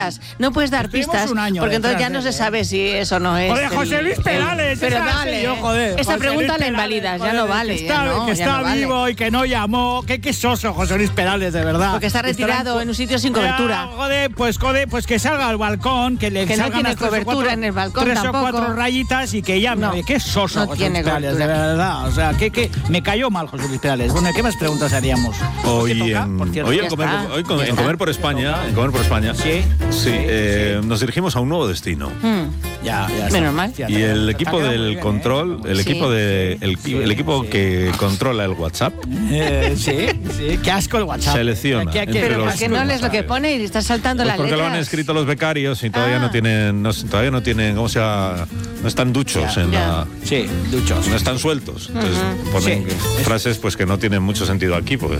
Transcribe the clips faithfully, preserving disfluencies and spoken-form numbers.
No puedes dar Estuvimos pistas, un año porque entonces ya detrás no de se él, sabe si eso no es. Joder, José el- Luis el- Perales, Pero esa vale. soy yo, joder. Esa José pregunta Luis la Perales, invalidas, ya joder, no vale. Que ya está, no, que ya está no vale. vivo y que no llamó. Qué quesoso, José Luis Perales, de verdad. Porque está retirado Estará- en un sitio sin cobertura. Ya, joder, pues joder, pues que salga al balcón, que le Que no salgan tiene las tres o cobertura cuatro- en el balcón tres tampoco. o cuatro rayitas y que llame. No, Oye, qué soso, no José tiene Luis Perales, de cobertura. verdad. O sea, que, que me cayó mal José Luis Perales. Bueno, ¿qué más preguntas haríamos? Hoy ¿Qué toca, en, por cierto? hoy en Ya comer, está, hoy con- ya en está. comer por España, en comer por España. Sí, Sí, eh, nos dirigimos a un nuevo destino. Hmm. Ya, ya está. Menos mal. Fíjate, Y el te equipo ha quedado muy del bien, control, ¿eh? el Sí. equipo de el, Sí, el equipo sí. que controla el WhatsApp, Eh, sí, sí. Qué asco el WhatsApp. Selecciona ¿Qué- qué- entre Pero los- ¿por qué no lees lo que pone y estás saltando pues las porque letras? lo han escrito los becarios y todavía Ah. no tienen, no, todavía no tienen, ¿cómo se llama? No están duchos Ya, en ya. la, Sí, duchos. no están sueltos. Entonces Ujú. ponen Sí. frases pues que no tienen mucho sentido aquí, porque,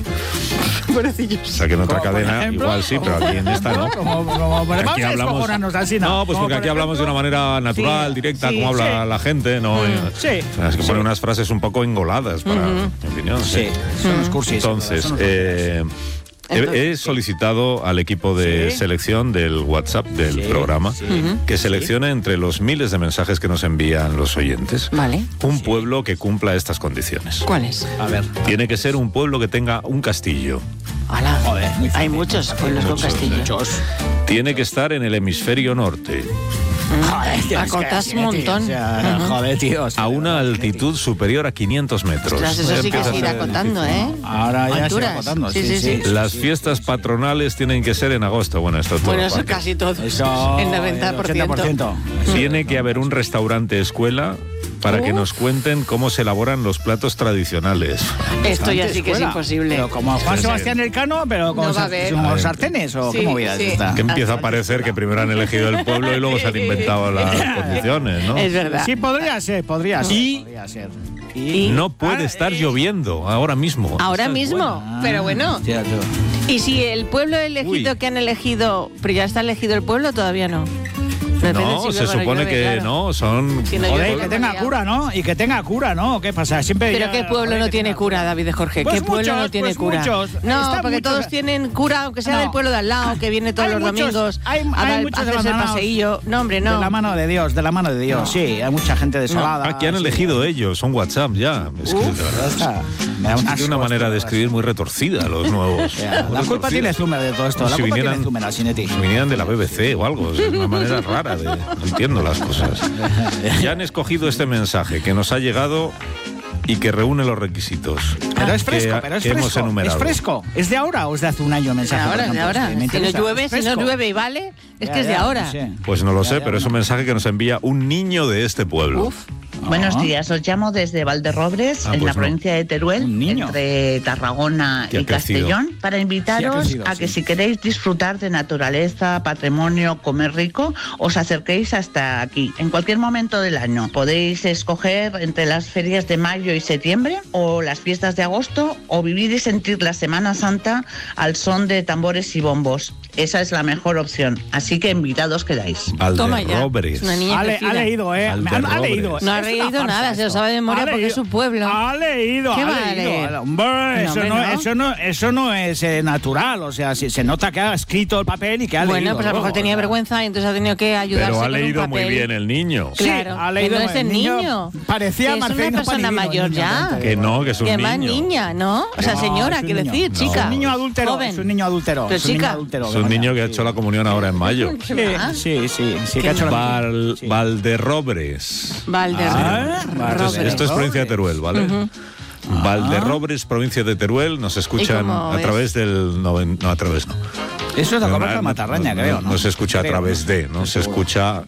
o sea que en otra Como, por cadena ejemplo, igual sí, pero aquí en esta no. Como, como, pero Aquí vamos a hablamos, descojonarnos así, no, pues Como, porque por aquí hablamos de una ejemplo, manera natural, sí, directa, sí, como habla sí. la gente, ¿no? Eh, Sí, o sea, es que sí. pone unas frases un poco engoladas, para mi opinión. Sí, son los cursis. Entonces, son los eh, he, Entonces, he solicitado al equipo de Sí. selección del WhatsApp del Sí, programa sí. que seleccione entre los miles de mensajes que nos envían los oyentes Vale. un pueblo que cumpla estas condiciones. ¿Cuál es? A ver. Tiene que ser un pueblo que tenga un castillo. Hola. Joder, muy Hay fácil, muchos muy pueblos con muchos, castillo. Muchos. Tiene que estar en el hemisferio norte, Joder, tío, es que Acotas así, un tío, montón. o sea, Ujú. Joder, tío. a una altitud superior a quinientos metros. Ostras, eso sí que Empieza se a irá ser acotando, difícil. ¿eh? Ahora ya se Alturas. va acotando. Sí, sí, sí. Las fiestas patronales tienen que ser en agosto. Bueno, esto es todo Bueno, eso aparte. casi todo. Eso. El noventa por ciento. ochenta por ciento. Tiene que haber un restaurante escuela para que Uf. nos cuenten cómo se elaboran los platos tradicionales. Esto ya sí que es Escuela. imposible. Pero como Juan Sí. Sebastián Elcano, pero con No va a sar- haber. con A ver. sartenes o Sí, qué movida sí. es esta. Que empieza a parecer que primero han elegido el pueblo y luego se han inventado las condiciones, ¿no? Es verdad. Sí, podría ser, podría ser. Y- podría ser. Y- No puede Ah, estar eh. lloviendo ahora mismo. Ahora Esa es mismo. buena. Pero bueno. Hostia, tú. Y si el pueblo elegido Uy. que han elegido, pero ya está elegido el pueblo, todavía no. Depende No, si se llueve o supone llueve, que claro. no, son... Si no Joder, llueve, que tenga María. cura, ¿no? Y que tenga cura, ¿no? ¿Qué pasa? Siempre Pero ya- qué pueblo joder, no que tiene tenga cura, David de Jorge. Pues ¿Qué pueblo muchos, no tiene pues cura? muchos. No, Están porque muchos- todos tienen cura, aunque sea No. del pueblo de al lado, que viene todos Hay los muchos- domingos hay- a, hay dar- muchos a hacerse el abandonados. paseillo. No, hombre, no. De la mano de Dios, de la mano de Dios, No. sí. Hay mucha gente desolada. Ah, que han sí. elegido ellos, son WhatsApp ya. Es que, de verdad, Está- me da un tiene asco una manera esto, de escribir muy retorcida los nuevos. Ya, Muy La culpa retorcida. tiene Zumer de todo esto. La Si culpa vinieran- tiene Zumer, Asinetti. Si vinieran de la B B C o algo, es una manera rara de... No entiendo las cosas. Ya han escogido este mensaje que nos ha llegado y que reúne los requisitos. Pero es que- fresco, pero es que hemos fresco. Es enumerado. fresco. ¿Es de ahora o es de hace un año el De mensaje? por ahora, de ejemplo? ahora. Sí, me Si no interesa. llueve, ¿Es si no fresco? llueve y vale, es Ya, que es de ya, ahora. sí. Pues no lo sé, Ya, ya, pero es un bueno. mensaje que nos envía un niño de este pueblo. Uf. Buenos Ah. días, os llamo desde Valderrobres, Ah, en pues la no. provincia de Teruel, Un niño. entre Tarragona Que ha y crecido. Castellón, para invitaros crecido, a que sí. si queréis disfrutar de naturaleza, patrimonio, comer rico, os acerquéis hasta aquí. En cualquier momento del año podéis escoger entre las ferias de mayo y septiembre o las fiestas de agosto, o vivir y sentir la Semana Santa al son de tambores y bombos. Esa es la mejor opción, así que invitados quedáis. Toma ya. Valderrobres. Es una niña Ha, le- crecida. ha leído, ¿eh? Ha, ha Valderrobres. leído. No ha Es una leído farsa nada, se lo esto. sabe de memoria Ha porque leído- es su pueblo. Ha leído, ¿Qué ha va a leído. leer? Hombre, No, eso, hombre, no, no. eso, no, eso no es eh, natural. O sea, si- se nota que ha escrito el papel y que ha leído. Bueno, pues a lo mejor luego, tenía o sea. vergüenza y entonces ha tenido que ayudarse Pero ha con un leído muy papel. bien el niño. Sí, Claro, ha leído que no es el el niño. niño. Parecía que es una Marcelino persona Panivino, mayor el niño, ya. tanto. Que no, que es un Que más niño. niña, ¿no? O sea, No, señora, es un quiero niño. decir, No. chica. Es un niño adúltero. Joven. Es un niño adúltero. Pero es un niño chica. adúltero. Es un vaya, niño que ha sí. hecho la comunión ahora en mayo. ¿Qué va? Sí, sí, sí, sí, que ha hecho la Val, sí. Valderrobres. Ah, Valderrobres. Entonces, esto es provincia de Teruel, ¿vale? Valderrobres, provincia de Teruel, nos escuchan cómo a es? través del... noven- no, a través no. Eso es la No, comarca de no, Matarraña, no, creo, no, ¿no? no se escucha a Creo, través ¿no? de, no se escucha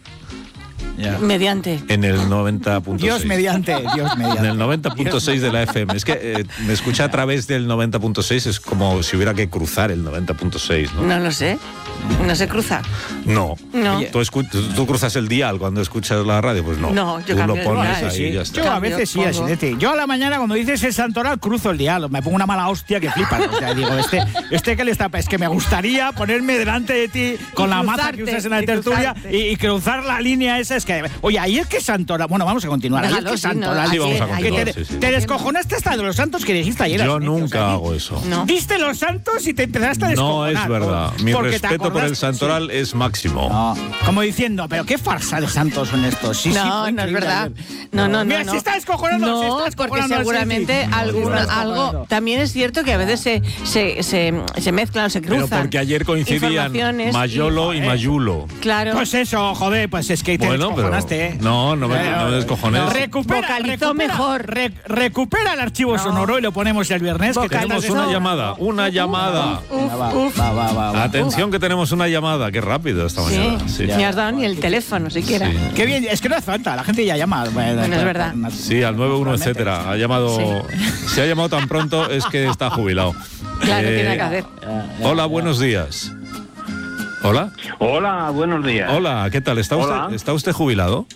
Ya. Mediante. en el noventa punto seis. Dios mediante, Dios mediante. En el noventa punto seis de la F M. Es que eh, me escucha a través del noventa punto seis, es como si hubiera que cruzar el noventa punto seis, ¿no? No lo sé. No se cruza. No. No. Tú, escu- tú- tú cruzas el dial cuando escuchas la radio, pues no. No, yo Tú cambio lo el pones dial. ahí Sí, y ya está. yo a Cambio, veces sí, pongo. Asinetti. Yo a la mañana cuando dices el santoral cruzo el dial, me pongo una mala hostia que flipas. O sea, digo, este, este que le está, es que me gustaría ponerme delante de ti con Y la maza cruzarte, que usas en la y tertulia cruzarte. y, y cruzar la línea esa. Es que, oye, ayer que santoral. Bueno, vamos a continuar. Ayer Déjalo, que sí, no, santoral. Sí, vamos a ayer, Que continuar. te, sí, sí. te descojonaste hasta de los santos que dijiste ayer. Yo Asinetti, o nunca sea, hago eso. No. Diste los santos y te empezaste a No descojonar. es verdad. por- Mi porque te respeto por por ¿verdad? el santoral Sí. es máximo. No, como diciendo, pero qué farsa de santos son estos. Sí, sí, No, fue no es increíble verdad. ayer. No, no, no. Mira, no. se está descojonando, No, se está porque descojonando el seguramente Sergi. alguna, Se está algo. descojonando. También es cierto que a veces se, se, se, se mezclan o se cruzan. Pero porque ayer coincidían informaciones Mayolo y- y, Mayulo. Claro. Pues eso, joder, pues es que te Bueno, pero descojonaste, ¿eh? no, no me, no me descojones. Recupera, Vocalizó recupera, mejor. re- recupera el archivo No. sonoro y lo ponemos el viernes. Que Vocalizó. Tenemos una llamada, una llamada. Uf, Va, va, uf. va, va, va, va. Atención que tenemos una llamada, qué rápido esta Sí, mañana. Sí, ni has dado ni el teléfono siquiera. Sí. Qué bien, es que no hace falta, la gente ya llama. Bueno, es verdad. Sí, al nueve uno, etcétera. Ha llamado, se ha llamado tan pronto es que está jubilado. Claro, Eh, tiene que hacer. Hola, buenos días. Hola. Hola, buenos días. Hola, ¿qué tal? ¿Está Hola. usted, ¿está usted jubilado?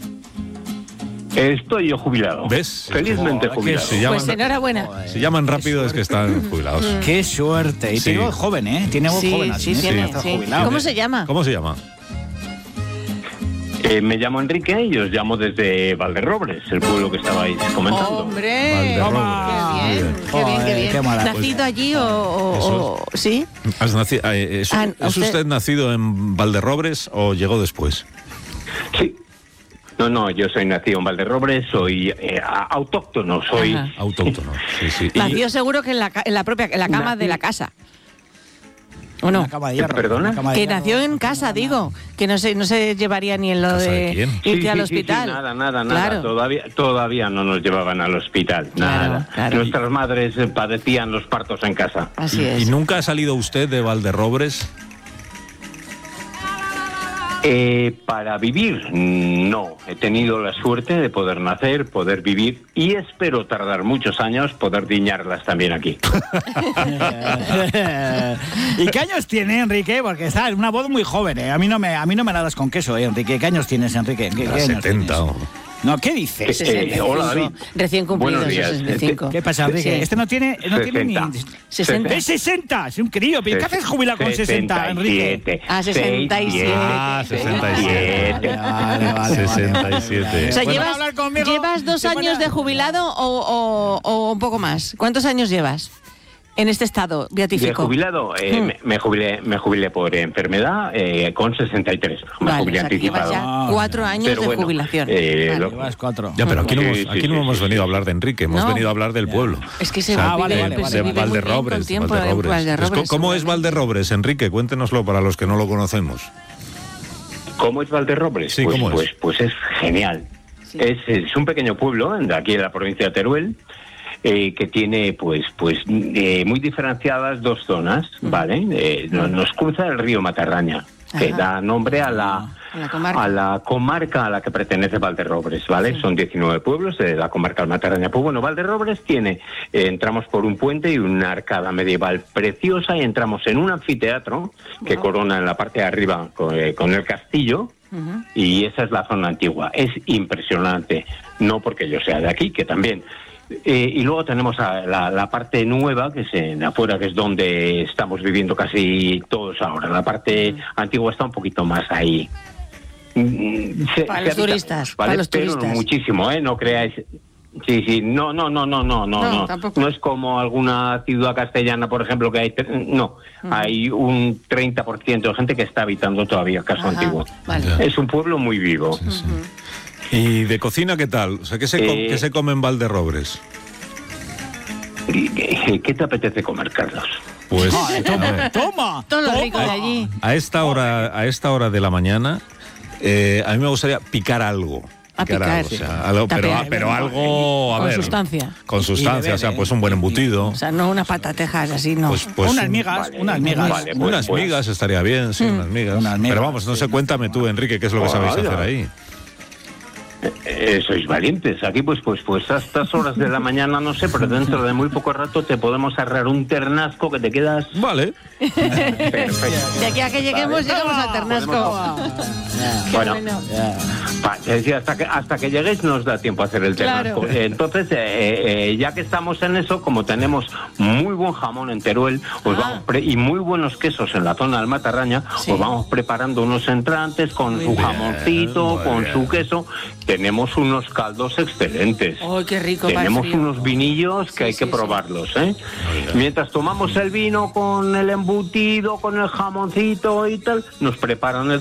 Estoy yo jubilado. ¿Ves? Felizmente Oh, jubilado. que se llaman, Pues enhorabuena. si llaman rápido es que están jubilados. Qué suerte. Y Sí. tiene voz joven, ¿eh? Tiene voz Sí, joven. así, sí, ¿eh? tiene, Está sí. jubilado. ¿Cómo se llama? ¿Cómo se llama? Eh, me llamo Enrique y os llamo desde Valderrobres, el pueblo que estabais comentando. ¡Hombre! Valderrobres. ¡Qué bien! Muy ¡Qué bien, Joder, qué bien! qué maravilla. ¿Nacido allí o, o- Eso o- sí? ¿Has naci- eh, ¿Es, Ah, es usted- usted nacido en Valderrobres o llegó después? Sí. No, no, yo soy nacido en Valderrobres, soy eh, a- autóctono, soy... Ajá. Autóctono. Sí, sí. Y- Nació seguro que en la, ca- en la propia en la cama Nací- de la casa. ¿O no? Una cama de hierro, ¿Perdona? una cama de Que hierro. nació en casa, digo. Que no se, no se llevaría ni en lo ¿Casa de de quién? irte Sí, al sí, sí, hospital. sí, nada, nada, nada. Claro. Todavía, todavía no nos llevaban al hospital, Claro, nada. claro. Nuestras madres eh, padecían los partos en casa. Así ¿Y es. nunca ha salido usted de Valderrobres? Eh, para vivir, no. He tenido la suerte de poder nacer, poder vivir y espero tardar muchos años poder diñarlas también aquí. ¿Y qué años tiene Enrique? Porque está en una voz muy joven, ¿eh? A mí no me, a mí no me la das con queso, ¿eh, Enrique? ¿Qué años tienes, Enrique? ¿Qué, qué A años setenta. tienes? o- No, ¿qué dices? Eh, hola, David. Recién cumplido, Buenos días. sesenta y cinco. ¿Qué pasa, Enrique? Sí. Este no tiene, no tiene ni... sesenta. ¡Es sesenta! ¡Es un crío! ¿Qué haces jubilado con sesenta, Enrique? Ah, sesenta y siete. Ah, sesenta y siete. Vale, vale, sesenta y siete. vale. O sea, ¿Puedes llevas, hablar conmigo? ¿llevas dos ¿Te años pones- de jubilado o, o- o un poco más? ¿Cuántos años llevas en este estado De beatífico? jubilado, eh, Hmm. me, me jubilé, me jubilé por enfermedad eh, con sesenta y tres. Me Vale, jubilé o sea, que llevas anticipado. ya cuatro años Pero de bueno, jubilación. eh, Vale. lo- Llevas cuatro. Ya, pero aquí no Sí, hemos, sí, aquí sí, no sí, hemos sí. venido a hablar de Enrique, hemos No. venido a hablar del pueblo. Es que se O sea, vive, vale, vale, pues, vale. se vive muy bien con Valderrobres, tiempo en Valderrobres. Valderrobres, Pues, ¿Cómo es seguramente. Valderrobres, Enrique? Cuéntenoslo para los que no lo conocemos. ¿Cómo es Valderrobres? Sí, pues, ¿cómo es? Pues, pues es genial. Sí. Es, es un pequeño pueblo de aquí en la provincia de Teruel eh, que tiene pues pues eh, muy diferenciadas dos zonas, ¿vale? Eh, no- nos cruza el río Matarraña, que Ajá. da nombre a la, A la comarca. a la comarca a la que pertenece Valderrobres, ¿vale? Son diecinueve pueblos de la comarca del Matarraña. Pues bueno, Valderrobres tiene, eh, entramos por un puente y una arcada medieval preciosa y entramos en un anfiteatro que corona en la parte de arriba con, eh, con el castillo. Ujú. Y esa es la zona antigua. Es impresionante, no porque yo sea de aquí, que también. Eh, y luego tenemos a la, la parte nueva, que es en afuera, que es donde estamos viviendo casi todos ahora. La parte antigua está un poquito más ahí. Mm, se- Para se los habita, turistas, ¿vale? para los Pero turistas. muchísimo, ¿eh? No creáis... Sí, sí, no, no, no, no, no, no, No, no. tampoco. No es como alguna ciudad castellana, por ejemplo, que hay... No, hay un treinta por ciento de gente que está habitando todavía el casco Ajá, antiguo. vale. Ya. Es un pueblo muy vivo. ¿Y de cocina qué tal? O sea, ¿qué se, co- Eh, qué se come en Valderrobres? ¿Qué qué te apetece comer, Carlos? Pues Ah, a toma, ver, toma, Todo lo toma. rico de allí. a esta hora, a esta hora de la mañana, eh, a mí me gustaría picar algo. A picar, algo, sí. o sea, algo, pero, Tapear. pero algo, a Con ver, sustancia. Con sustancia, beber, o sea, ¿eh? pues un buen embutido. O sea, no unas patatejas así, no. Pues, pues unas un- migas, vale, unas migas. vale, pues, unas pues. migas estaría bien, sí, unas migas. Unas migas, Pero vamos, no sí. sé, cuéntame tú, Enrique, qué es lo que sabéis Vaya. hacer ahí. Eh, sois valientes. Aquí, pues, pues, pues a estas horas de la mañana, no sé, pero dentro de muy poco rato te podemos arreglar un ternasco que te quedas Vale. perfecto. De aquí a que lleguemos, llegamos al Ternasco. Qué Bueno. Ya. Pa- es decir, hasta que hasta que lleguéis nos da tiempo a hacer el Claro. ternasco. Eh, Entonces, eh, eh, ya que estamos en eso, como tenemos muy buen jamón en Teruel, os Ah. vamos pre- y muy buenos quesos en la zona del Sí. Matarraña, os vamos preparando unos entrantes con Muy su bien, jamoncito, muy con bien. su queso, que tenemos unos caldos excelentes. ¡Ay, qué rico! Tenemos frío. unos vinillos que Sí, hay que sí, probarlos, ¿eh? Mientras tomamos el vino con el embutido, con el jamoncito y tal, nos preparan el